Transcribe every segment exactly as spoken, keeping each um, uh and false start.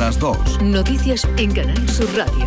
las dos. Noticias en Canal Sur Radio.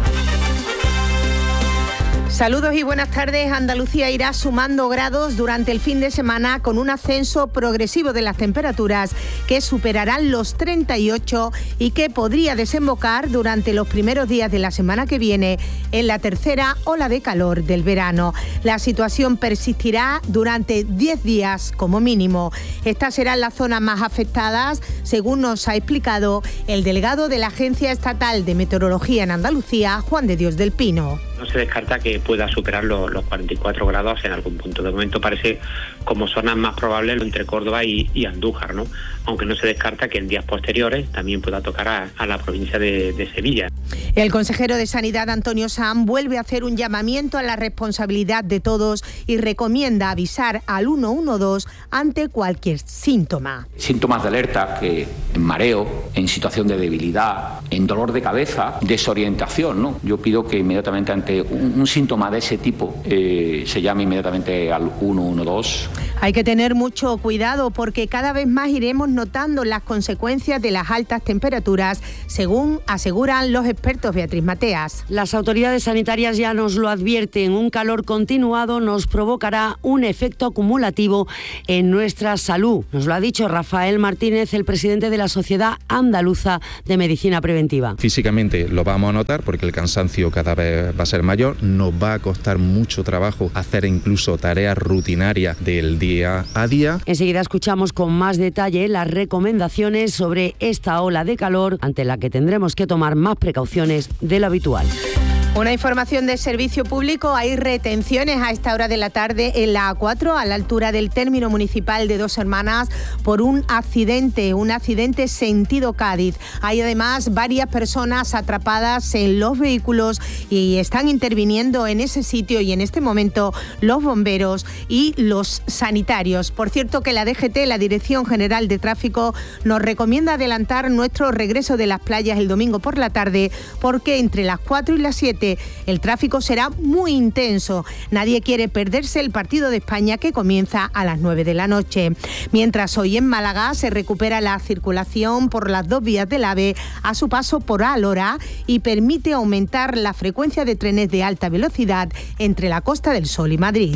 Saludos y buenas tardes. Andalucía irá sumando grados durante el fin de semana con un ascenso progresivo de las temperaturas que superarán los treinta y ocho y que podría desembocar durante los primeros días de la semana que viene en la tercera ola de calor del verano. La situación persistirá durante diez días como mínimo. Estas serán las zonas más afectadas, según nos ha explicado el delegado de la Agencia Estatal de Meteorología en Andalucía, Juan de Dios del Pino. No se descarta que pueda superar los, los cuarenta y cuatro grados en algún punto. De momento parece como zonas más probables entre Córdoba y, y Andújar, ¿no? Aunque no se descarta que en días posteriores también pueda tocar a, a la provincia de, de Sevilla. El consejero de Sanidad, Antonio Sanz, vuelve a hacer un llamamiento a la responsabilidad de todos y recomienda avisar al uno uno dos ante cualquier síntoma. Síntomas de alerta que en mareo, en situación de debilidad, en dolor de cabeza, desorientación, ¿no? Yo pido que inmediatamente ante un, un síntoma de ese tipo eh, se llame inmediatamente al uno uno dos. Hay que tener mucho cuidado porque cada vez más iremos notando las consecuencias de las altas temperaturas, según aseguran los expertos. Beatriz Mateas. Las autoridades sanitarias ya nos lo advierten. Un calor continuado nos provocará un efecto acumulativo en nuestra salud. Nos lo ha dicho Rafael Martínez, el presidente de la Sociedad Andaluza de Medicina Preventiva. Físicamente lo vamos a notar porque el cansancio cada vez va a ser mayor. Nos va a costar mucho trabajo hacer incluso tareas rutinarias del día a día. Enseguida escuchamos con más detalle las recomendaciones sobre esta ola de calor ante la que tendremos que tomar más precauciones de lo habitual. Una información de servicio público, hay retenciones a esta hora de la tarde en la A cuatro, a la altura del término municipal de Dos Hermanas, por un accidente, un accidente sentido Cádiz. Hay además varias personas atrapadas en los vehículos y están interviniendo en ese sitio y en este momento los bomberos y los sanitarios. Por cierto que la D G T, la Dirección General de Tráfico, nos recomienda adelantar nuestro regreso de las playas el domingo por la tarde porque entre las cuatro y las siete el tráfico será muy intenso. Nadie quiere perderse el partido de España que comienza a las nueve de la noche. Mientras hoy en Málaga se recupera la circulación por las dos vías del AVE a su paso por Alhora y permite aumentar la frecuencia de trenes de alta velocidad entre la Costa del Sol y Madrid.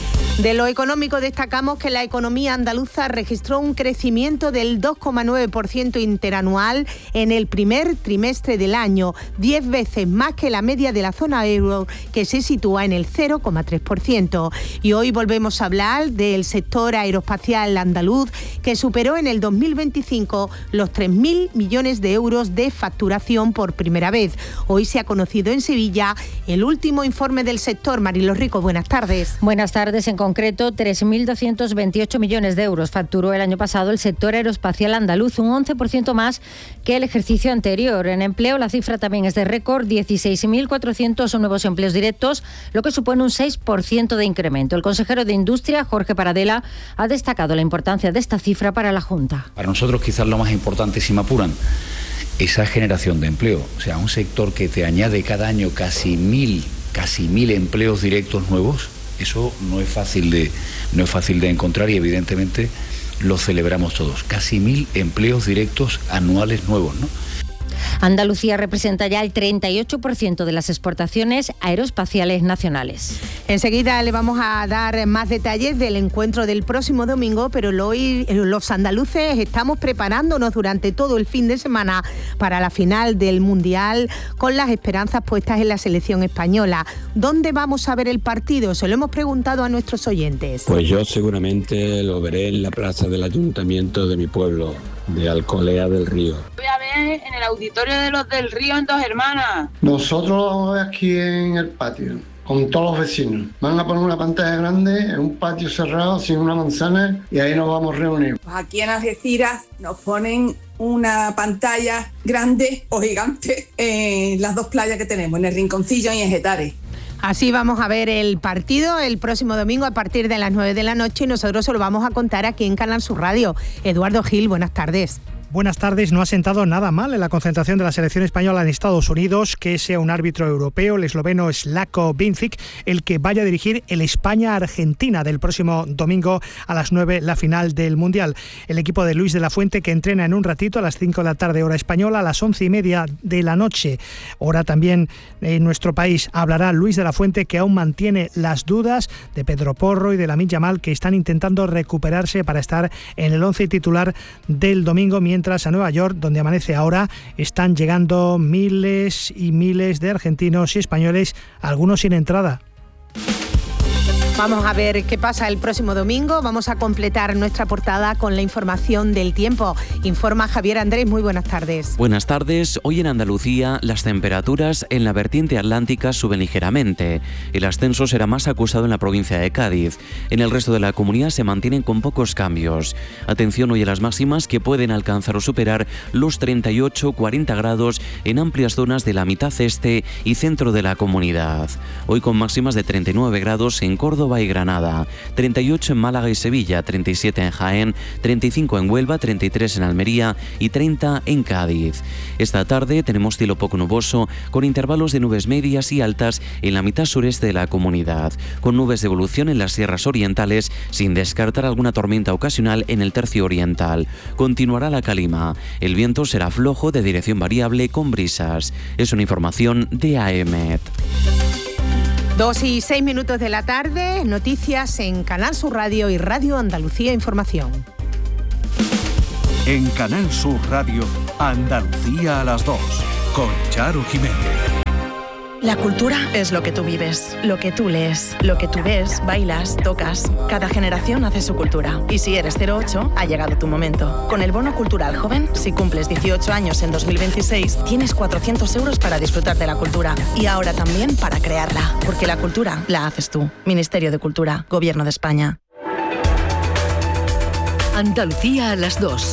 De lo económico destacamos que la economía andaluza registró un crecimiento del dos coma nueve por ciento interanual en el primer trimestre del año, diez veces más que la media de la zona euro, que se sitúa en el cero coma tres por ciento. Y hoy volvemos a hablar del sector aeroespacial andaluz, que superó en el dos mil veinticinco los tres mil millones de euros de facturación por primera vez. Hoy se ha conocido en Sevilla el último informe del sector. Mariló Rico, buenas tardes. Buenas tardes. En concreto, tres mil doscientos veintiocho millones de euros facturó el año pasado el sector aeroespacial andaluz, un once por ciento más que el ejercicio anterior. En empleo, la cifra también es de récord, dieciséis mil cuatrocientos nuevos empleos directos, lo que supone un seis por ciento de incremento. El consejero de Industria, Jorge Paradela, ha destacado la importancia de esta cifra para la Junta. Para nosotros quizás lo más importante, si me apuran, esa generación de empleo. O sea, un sector que te añade cada año casi mil, casi mil empleos directos nuevos. Eso no es fácil de, no es fácil de encontrar y evidentemente lo celebramos todos. Casi mil empleos directos anuales nuevos, ¿no? Andalucía representa ya el treinta y ocho por ciento de las exportaciones aeroespaciales nacionales. Enseguida le vamos a dar más detalles del encuentro del próximo domingo, pero hoy los andaluces estamos preparándonos durante todo el fin de semana para la final del Mundial con las esperanzas puestas en la selección española. ¿Dónde vamos a ver el partido? Se lo hemos preguntado a nuestros oyentes. Pues yo seguramente lo veré en la plaza del ayuntamiento de mi pueblo, de Alcolea del Río. Voy a ver en el auditorio de los del Río en Dos Hermanas. Nosotros lo vamos a ver aquí en el patio, con todos los vecinos. Van a poner una pantalla grande en un patio cerrado sin una manzana y ahí nos vamos a reunir. Pues aquí en Algeciras nos ponen una pantalla grande o gigante en las dos playas que tenemos, en el Rinconcillo y en Getares. Así vamos a ver el partido el próximo domingo a partir de las nueve de la noche y nosotros se lo vamos a contar aquí en Canal Sur Radio. Eduardo Gil, buenas tardes. Buenas tardes. No ha sentado nada mal en la concentración de la selección española en Estados Unidos que sea un árbitro europeo, el esloveno Slavko Bincic, el que vaya a dirigir el España-Argentina del próximo domingo a las nueve, la final del Mundial. El equipo de Luis de la Fuente, que entrena en un ratito a las cinco de la tarde hora española, a las once y media de la noche, hora también en nuestro país, hablará Luis de la Fuente, que aún mantiene las dudas de Pedro Porro y de Lamine Yamal, que están intentando recuperarse para estar en el once titular del domingo, mientras Mientras a Nueva York, donde amanece ahora, están llegando miles y miles de argentinos y españoles, algunos sin entrada. Vamos a ver qué pasa el próximo domingo. Vamos a completar nuestra portada con la información del tiempo. Informa Javier Andrés, muy buenas tardes. Buenas tardes. Hoy en Andalucía las temperaturas en la vertiente atlántica suben ligeramente. El ascenso será más acusado en la provincia de Cádiz. En el resto de la comunidad se mantienen con pocos cambios. Atención hoy a las máximas, que pueden alcanzar o superar los treinta y ocho a cuarenta grados en amplias zonas de la mitad este y centro de la comunidad. Hoy con máximas de treinta y nueve grados en Córdoba y Granada, treinta y ocho en Málaga y Sevilla, treinta y siete en Jaén, treinta y cinco en Huelva, treinta y tres en Almería y treinta en Cádiz. Esta tarde tenemos cielo poco nuboso con intervalos de nubes medias y altas en la mitad sureste de la comunidad, con nubes de evolución en las sierras orientales, sin descartar alguna tormenta ocasional en el tercio oriental. Continuará la calima. El viento será flojo de dirección variable con brisas. Es una información de A E M E T. Dos y seis minutos de la tarde, noticias en Canal Sur Radio y Radio Andalucía Información. En Canal Sur Radio, Andalucía a las dos, con Charo Jiménez. La cultura es lo que tú vives, lo que tú lees, lo que tú ves, bailas, tocas. Cada generación hace su cultura. Y si eres cero ocho, ha llegado tu momento. Con el Bono Cultural Joven, si cumples dieciocho años en dos mil veintiséis, tienes cuatrocientos euros para disfrutar de la cultura. Y ahora también para crearla. Porque la cultura la haces tú. Ministerio de Cultura, Gobierno de España. Andalucía a las dos.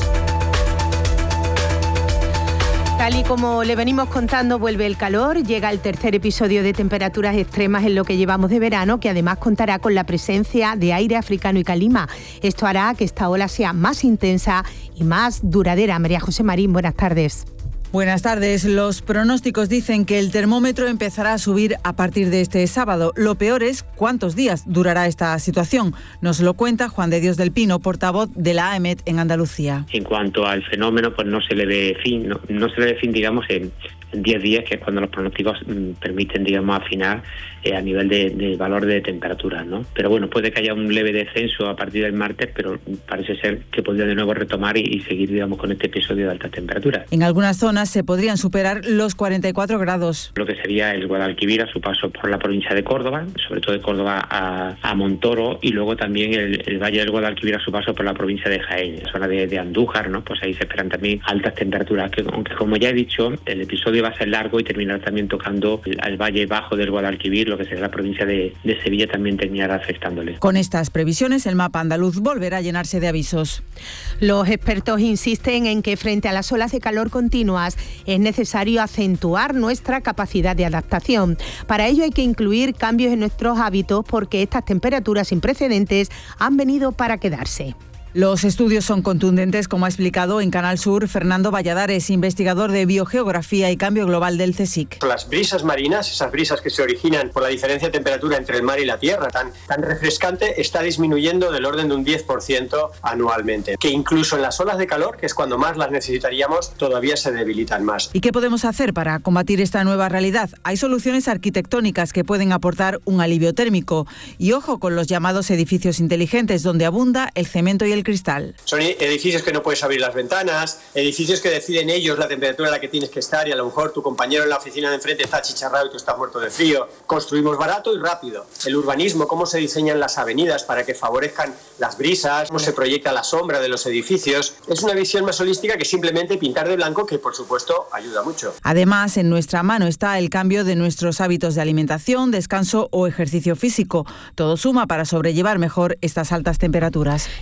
Tal y como le venimos contando, vuelve el calor, llega el tercer episodio de temperaturas extremas en lo que llevamos de verano, que además contará con la presencia de aire africano y calima. Esto hará que esta ola sea más intensa y más duradera. María José Marín, buenas tardes. Buenas tardes. Los pronósticos dicen que el termómetro empezará a subir a partir de este sábado. Lo peor es cuántos días durará esta situación. Nos lo cuenta Juan de Dios del Pino, portavoz de la A E M E T en Andalucía. En cuanto al fenómeno, pues no se le ve fin, no, no se le ve fin, digamos, en en diez días, que es cuando los pronósticos mmm, permiten, digamos, afinar eh, a nivel de, de valor de temperatura, ¿no? Pero bueno, puede que haya un leve descenso a partir del martes, pero parece ser que podría de nuevo retomar y, y seguir, digamos, con este episodio de altas temperaturas. En algunas zonas se podrían superar los cuarenta y cuatro grados. Lo que sería el Guadalquivir a su paso por la provincia de Córdoba, sobre todo de Córdoba a, a Montoro, y luego también el, el Valle del Guadalquivir a su paso por la provincia de Jaén, la zona de, de Andújar, ¿no? Pues ahí se esperan también altas temperaturas, que aunque como ya he dicho, el episodio va a ser largo y terminar también tocando el, al valle bajo del Guadalquivir, lo que será la provincia de, de Sevilla, también terminará afectándole. Con estas previsiones, el mapa andaluz volverá a llenarse de avisos. Los expertos insisten en que frente a las olas de calor continuas es necesario acentuar nuestra capacidad de adaptación. Para ello hay que incluir cambios en nuestros hábitos, porque estas temperaturas sin precedentes han venido para quedarse. Los estudios son contundentes, como ha explicado en Canal Sur Fernando Valladares, investigador de Biogeografía y Cambio Global del CSIC. Las brisas marinas, esas brisas que se originan por la diferencia de temperatura entre el mar y la tierra, tan, tan refrescante, está disminuyendo del orden de un diez por ciento anualmente. Que incluso en las olas de calor, que es cuando más las necesitaríamos, todavía se debilitan más. ¿Y qué podemos hacer para combatir esta nueva realidad? Hay soluciones arquitectónicas que pueden aportar un alivio térmico. Y ojo con los llamados edificios inteligentes, donde abunda el cemento y el cristal. Son edificios que no puedes abrir las ventanas, edificios que deciden ellos la temperatura a la que tienes que estar, y a lo mejor tu compañero en la oficina de enfrente está achicharrado y tú estás muerto de frío. Construimos barato y rápido. El urbanismo, cómo se diseñan las avenidas para que favorezcan las brisas, cómo se proyecta la sombra de los edificios. Es una visión más holística que simplemente pintar de blanco, que por supuesto ayuda mucho. Además, en nuestra mano está el cambio de nuestros hábitos de alimentación, descanso o ejercicio físico. Todo suma para sobrellevar mejor estas altas temperaturas. El gobierno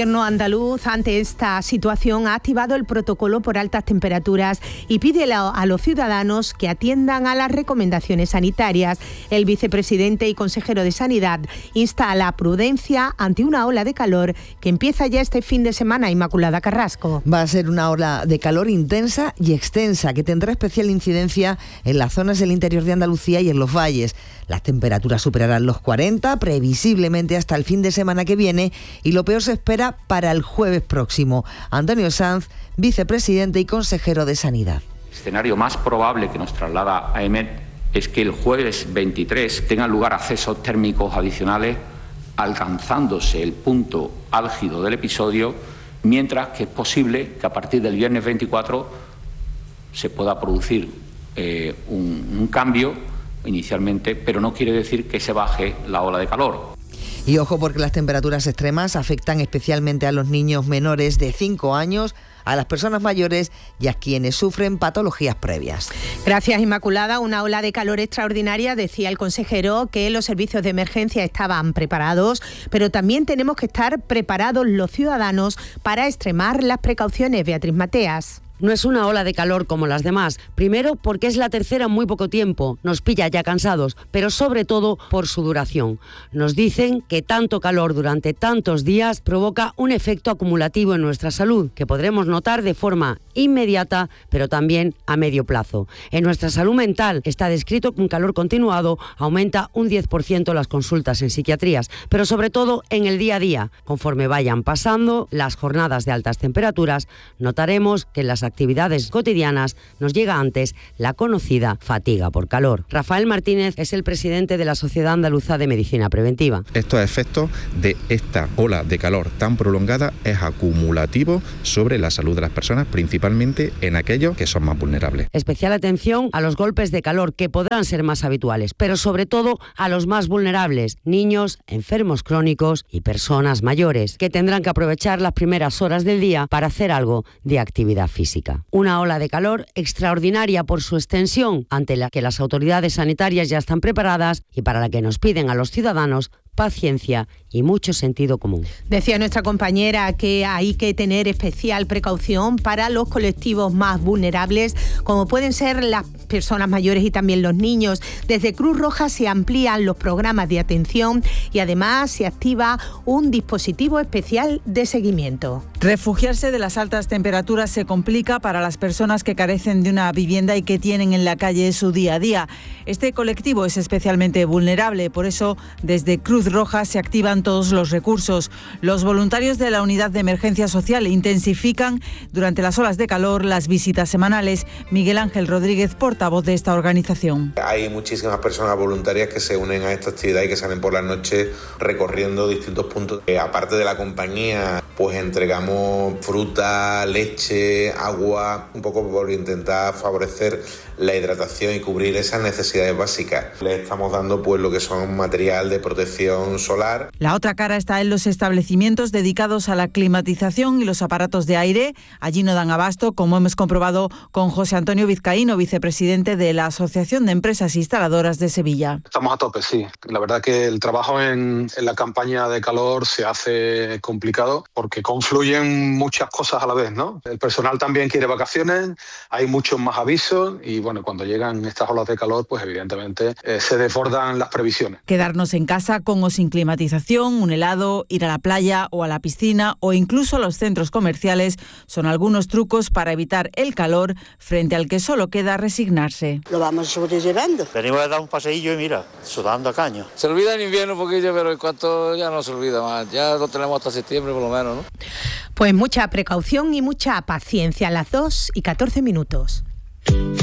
gobierno andaluz, ante esta situación, ha activado el protocolo por altas temperaturas y pide a los ciudadanos que atiendan a las recomendaciones sanitarias. El vicepresidente y consejero de Sanidad insta a la prudencia ante una ola de calor que empieza ya este fin de semana. Inmaculada Carrasco. Va a ser una ola de calor intensa y extensa que tendrá especial incidencia en las zonas del interior de Andalucía y en los valles. Las temperaturas superarán los cuarenta, previsiblemente hasta el fin de semana que viene, y lo peor se espera para el jueves próximo. Antonio Sanz, vicepresidente y consejero de Sanidad. El escenario más probable que nos traslada a EMET es que el jueves veintitrés tengan lugar accesos térmicos adicionales, alcanzándose el punto álgido del episodio, mientras que es posible que a partir del viernes veinticuatro se pueda producir eh, un, un cambio inicialmente, pero no quiere decir que se baje la ola de calor. Y ojo, porque las temperaturas extremas afectan especialmente a los niños menores de cinco años, a las personas mayores y a quienes sufren patologías previas. Gracias, Inmaculada. Una ola de calor extraordinaria. Decía el consejero que los servicios de emergencia estaban preparados, pero también tenemos que estar preparados los ciudadanos para extremar las precauciones. Beatriz Mateas. No es una ola de calor como las demás. Primero, porque es la tercera en muy poco tiempo. Nos pilla ya cansados, pero sobre todo por su duración. Nos dicen que tanto calor durante tantos días provoca un efecto acumulativo en nuestra salud, que podremos notar de forma inmediata, pero también a medio plazo. En nuestra salud mental está descrito que un calor continuado aumenta un diez por ciento las consultas en psiquiatrías, pero sobre todo en el día a día. Conforme vayan pasando las jornadas de altas temperaturas, notaremos que en las actividades cotidianas nos llega antes la conocida fatiga por calor. Rafael Martínez es el presidente de la Sociedad Andaluza de Medicina Preventiva. Estos efectos de esta ola de calor tan prolongada es acumulativo sobre la salud de las personas, principalmente en aquellos que son más vulnerables. Especial atención a los golpes de calor, que podrán ser más habituales, pero sobre todo a los más vulnerables, niños, enfermos crónicos y personas mayores, que tendrán que aprovechar las primeras horas del día para hacer algo de actividad física. Una ola de calor extraordinaria por su extensión, ante la que las autoridades sanitarias ya están preparadas y para la que nos piden a los ciudadanos paciencia y mucho sentido común. Decía nuestra compañera que hay que tener especial precaución para los colectivos más vulnerables, como pueden ser las personas mayores y también los niños. Desde Cruz Roja se amplían los programas de atención y además se activa un dispositivo especial de seguimiento. Refugiarse de las altas temperaturas se complica para las personas que carecen de una vivienda y que tienen en la calle su día a día. Este colectivo es especialmente vulnerable, por eso desde Cruz Roja se activan todos los recursos. Los voluntarios de la Unidad de Emergencia Social intensifican durante las olas de calor las visitas semanales. Miguel Ángel Rodríguez, portavoz de esta organización. Hay muchísimas personas voluntarias que se unen a esta actividad y que salen por las noches recorriendo distintos puntos. Eh, aparte de la compañía, pues entregamos fruta, leche, agua, un poco por intentar favorecer la hidratación y cubrir esas necesidades básicas. Les estamos dando pues lo que son material de protección solar. La otra cara está en los establecimientos dedicados a la climatización y los aparatos de aire. Allí no dan abasto, como hemos comprobado con José Antonio Vizcaíno, vicepresidente de la Asociación de Empresas Instaladoras de Sevilla. Estamos a tope, sí. La verdad que el trabajo en, en la campaña de calor se hace complicado porque confluyen muchas cosas a la vez, ¿no? El personal también quiere vacaciones, hay muchos más avisos y bueno, cuando llegan estas olas de calor, pues evidentemente eh, se desbordan las previsiones. Quedarnos en casa con o sin climatización, un helado, ir a la playa o a la piscina o incluso a los centros comerciales son algunos trucos para evitar el calor frente al que solo queda resignarse. Lo vamos sobrellevando. Venimos a dar un paseillo y mira, sudando a caño. Se olvida en invierno un poquillo, pero en cuanto ya no se olvida más. Ya lo tenemos hasta septiembre por lo menos, ¿no? Pues mucha precaución y mucha paciencia. A las dos y catorce minutos.